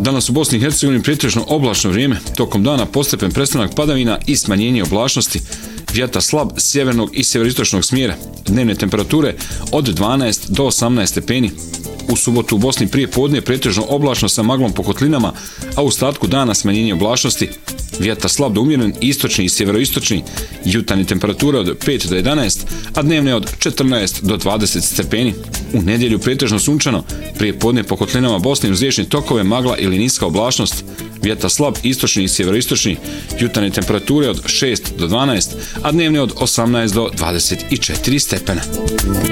Danas u Bosni i Hercegovini pretežno oblačno vrijeme, tokom dana postepen prestanak padavina i smanjenje oblačnosti, vjetar slab sjevernog i sjeveroistočnog smjera, dnevne temperature od 12 do 18 stepeni. U subotu u Bosni prije podne pretežno oblačno sa maglom po kotlinama, a u ostatku dana smanjenje oblačnosti, vjetar slab do umjeren istočni i sjeveroistočni, jutarnje temperature od 5 do 11, a dnevne od 14 do 20 stepeni. U nedjelju pretežno sunčano, prije podne po kotlinama Bosne uz riječne tokove, magla ili niska oblačnost, vjetar slab istočni i sjeveroistočni, jutarnje temperature od 6 do 12, a dnevne od 18 do 24 stepena.